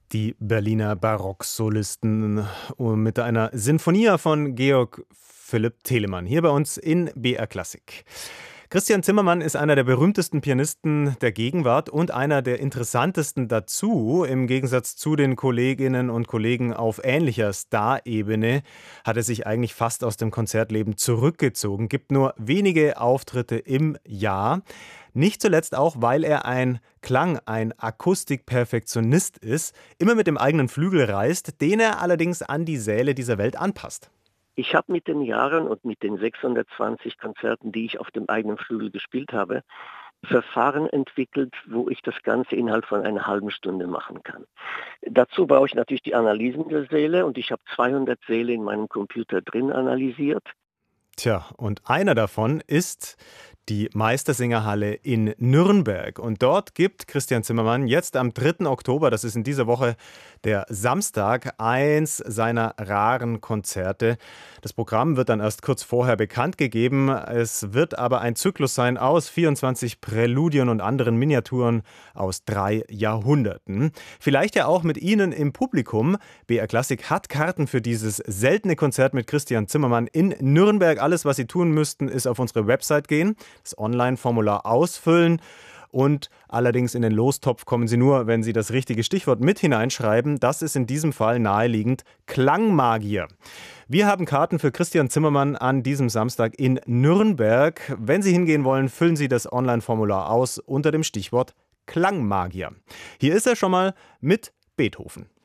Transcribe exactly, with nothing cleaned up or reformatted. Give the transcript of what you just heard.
Die Berliner Barocksolisten mit einer Sinfonia von Georg Philipp Telemann hier bei uns in B R Klassik. Christian Zimmermann ist einer der berühmtesten Pianisten der Gegenwart und einer der interessantesten dazu. Im Gegensatz zu den Kolleginnen und Kollegen auf ähnlicher Star-Ebene hat er sich eigentlich fast aus dem Konzertleben zurückgezogen, gibt nur wenige Auftritte im Jahr. Nicht zuletzt auch, weil er ein Klang-, ein Akustikperfektionist ist, immer mit dem eigenen Flügel reist, den er allerdings an die Säle dieser Welt anpasst. Ich habe mit den Jahren und mit den sechshundertzwanzig Konzerten, die ich auf dem eigenen Flügel gespielt habe, Verfahren entwickelt, wo ich das Ganze innerhalb von einer halben Stunde machen kann. Dazu brauche ich natürlich die Analysen der Säle und ich habe zweihundert Säle in meinem Computer drin analysiert. Tja, und einer davon ist die Meistersingerhalle in Nürnberg. Und dort gibt Christian Zimmermann jetzt am dritten Oktober, das ist in dieser Woche der Samstag, eins seiner raren Konzerte. Das Programm wird dann erst kurz vorher bekannt gegeben. Es wird aber ein Zyklus sein aus vierundzwanzig Präludien und anderen Miniaturen aus drei Jahrhunderten. Vielleicht ja auch mit Ihnen im Publikum. B R Klassik hat Karten für dieses seltene Konzert mit Christian Zimmermann in Nürnberg. Alles, was Sie tun müssten, ist auf unsere Website gehen, das Online-Formular ausfüllen und allerdings in den Lostopf kommen Sie nur, wenn Sie das richtige Stichwort mit hineinschreiben. Das ist in diesem Fall naheliegend Klangmagier. Wir haben Karten für Christian Zimmermann an diesem Samstag in Nürnberg. Wenn Sie hingehen wollen, füllen Sie das Online-Formular aus unter dem Stichwort Klangmagier. Hier ist er schon mal mit Beethoven.